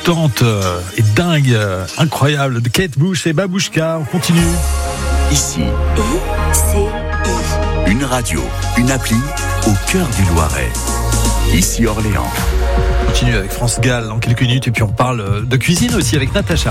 dégoûtante et dingue, incroyable de Kate Bush et Babouchka. On continue. Ici, une radio, une appli au cœur du Loiret. Ici Orléans. On continue avec France Gall dans quelques minutes et puis on parle de cuisine aussi avec Natacha.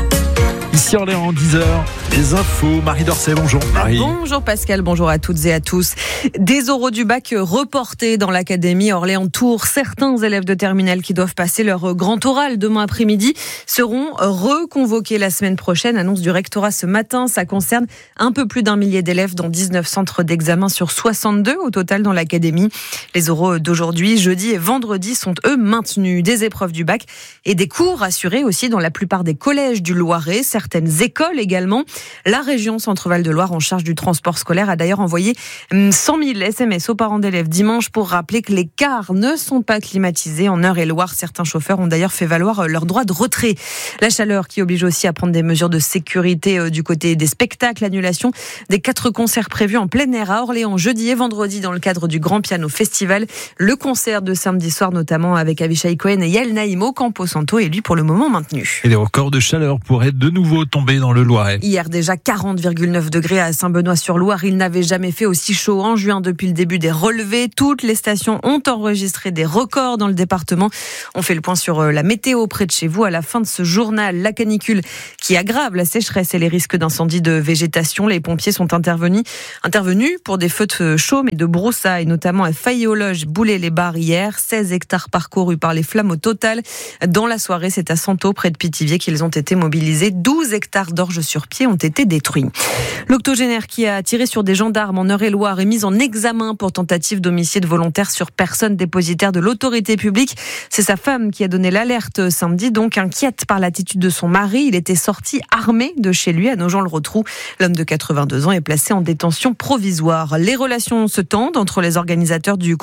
Ici Orléans, 10h, les infos. Marie Dorcet, bonjour. Marie. Bonjour Pascal, bonjour à toutes et à tous. Des oraux du bac reportés dans l'académie Orléans-Tours. Certains élèves de terminale qui doivent passer leur grand oral demain après-midi seront reconvoqués la semaine prochaine. Annonce du rectorat ce matin. Ça concerne un peu plus d'1 millier d'élèves dans 19 centres d'examen sur 62 au total dans l'académie. Les oraux d'aujourd'hui, jeudi et vendredi sont eux maintenus. Des épreuves du bac et des cours assurés aussi dans la plupart des collèges du Loiret. Certaines écoles également. La région Centre-Val de Loire en charge du transport scolaire a d'ailleurs envoyé 100 000 SMS aux parents d'élèves dimanche pour rappeler que les cars ne sont pas climatisés en Eure-et-Loire. Certains chauffeurs ont d'ailleurs fait valoir leur droit de retrait. La chaleur qui oblige aussi à prendre des mesures de sécurité du côté des spectacles. Annulation des 4 concerts prévus en plein air à Orléans jeudi et vendredi dans le cadre du Grand Piano Festival. Le concert de samedi soir notamment avec Avishai Cohen et Yael Naïm au Campo Santo est lui pour le moment maintenu. Et les records de chaleur pourraient de nouveau tomber dans le Loiret. Hier déjà 40,9 degrés à Saint-Benoît-sur-Loire. Il n'avait jamais fait aussi chaud en juin depuis le début des relevés. Toutes les stations ont enregistré des records dans le département. On fait le point sur la météo près de chez vous à la fin de ce journal. La canicule qui aggrave la sécheresse et les risques d'incendie de végétation. Les pompiers sont intervenus pour des feux de chaume et de broussailles, notamment à Faillé-aux-Loges, Boulay-les-Barres hier. 16 hectares parcourus par les flammes au total. Dans la soirée, c'est à Santo, près de Pithiviers, qu'ils ont été mobilisés. 12 hectares d'orge sur pied ont été détruits. L'octogénaire qui a tiré sur des gendarmes en Eure-et-Loire est mis en examen pour tentative d'homicide volontaire sur personne dépositaire de l'autorité publique. C'est sa femme qui a donné l'alerte samedi, donc inquiète par l'attitude de son mari. Il était sorti armé de chez lui à Nogent-le-Rotrou. L'homme de 82 ans est placé en détention provisoire. Les relations se tendent entre les organisateurs du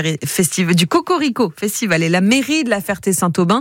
Cocorico Festival et la mairie de la Ferté-Saint-Aubin.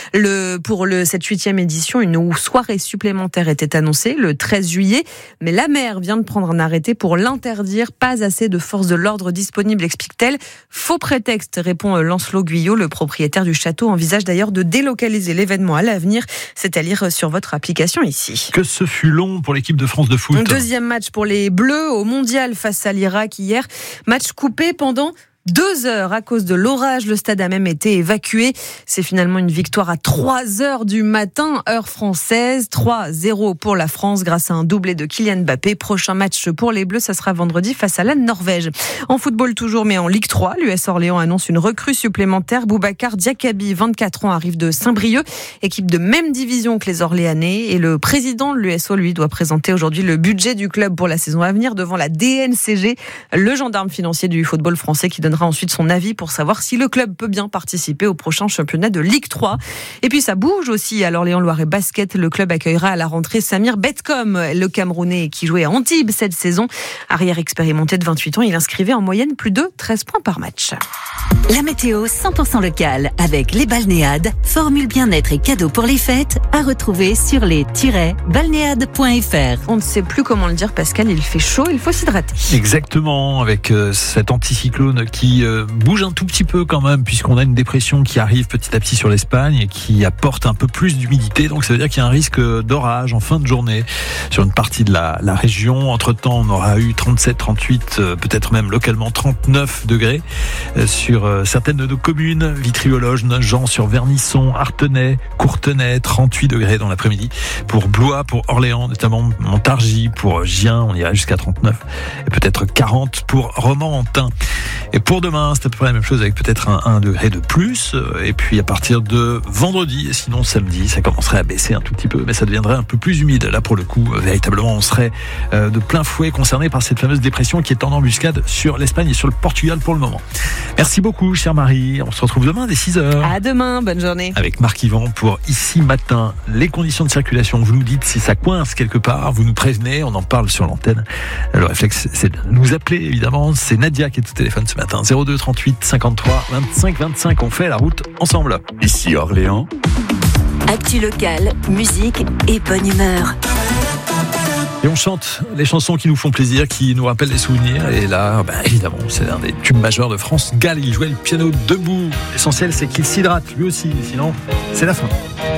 Pour cette 8e édition, une soirée supplémentaire était annoncée le 13 juillet, mais la maire vient de prendre un arrêté pour l'interdire. Pas assez de forces de l'ordre disponibles, explique-t-elle. Faux prétexte, répond Lancelot Guyot, le propriétaire du château, envisage d'ailleurs de délocaliser l'événement à l'avenir. C'est à lire sur votre application ici. Que ce fut long pour l'équipe de France de foot. Deuxième match pour les Bleus au Mondial face à l'Irak hier. Match coupé pendant 2 heures à cause de l'orage. Le stade a même été évacué. C'est finalement une victoire à 3 heures du matin, heure française. 3-0 pour la France grâce à un doublé de Kylian Mbappé. Prochain match pour les Bleus, ça sera vendredi face à la Norvège. En football toujours, mais en Ligue 3, l'US Orléans annonce une recrue supplémentaire. Boubacar Diakabi, 24 ans, arrive de Saint-Brieuc, équipe de même division que les Orléanais. Et le président de l'USO, lui, doit présenter aujourd'hui le budget du club pour la saison à venir devant la DNCG, le gendarme financier du football français qui donne ensuite son avis pour savoir si le club peut bien participer au prochain championnat de Ligue 3. Et puis ça bouge aussi à l'Orléans-Loiret Basket. Le club accueillera à la rentrée Samir Betcom, le Camerounais qui jouait à Antibes cette saison. Arrière expérimenté de 28 ans, il inscrivait en moyenne plus de 13 points par match. La météo 100% locale avec les balnéades, formule bien-être et cadeaux pour les fêtes à retrouver sur les-balnéades.fr. On ne sait plus comment le dire, Pascal, il fait chaud, il faut s'hydrater. Exactement, avec cet anticyclone qui bouge un tout petit peu quand même, puisqu'on a une dépression qui arrive petit à petit sur l'Espagne et qui apporte un peu plus d'humidité, donc ça veut dire qu'il y a un risque d'orage en fin de journée sur une partie de la région. Entre-temps, on aura eu 37, 38, peut-être même localement 39 degrés sur certaines de nos communes, Vitry-aux-Loges, Nogent, sur Vernisson, Artenay, Courtenay, 38 degrés dans l'après-midi. Pour Blois, pour Orléans, notamment Montargis, pour Gien, on ira jusqu'à 39 et peut-être 40 pour Romorantin. Et pour demain, c'est à peu près la même chose avec peut-être un degré de plus. Et puis à partir de vendredi, et sinon samedi, ça commencerait à baisser un tout petit peu, mais ça deviendrait un peu plus humide. Là, pour le coup, véritablement, on serait de plein fouet concerné par cette fameuse dépression qui est en embuscade sur l'Espagne et sur le Portugal pour le moment. Merci beaucoup, chère Marie. On se retrouve demain dès 6h. À demain, bonne journée. Avec Marc Yvan pour Ici Matin. Les conditions de circulation, vous nous dites si ça coince quelque part, vous nous prévenez, on en parle sur l'antenne. Le réflexe, c'est de nous appeler, évidemment. C'est Nadia qui est au téléphone ce matin. 02 38 53 25 25. On fait la route ensemble. Ici Orléans. Actu locale, musique et bonne humeur. Et on chante les chansons qui nous font plaisir, qui nous rappellent des souvenirs. Et là, évidemment, c'est un des tubes majeurs de France Gall. Il jouait le piano debout. L'essentiel, c'est qu'il s'hydrate lui aussi. Sinon, c'est la fin.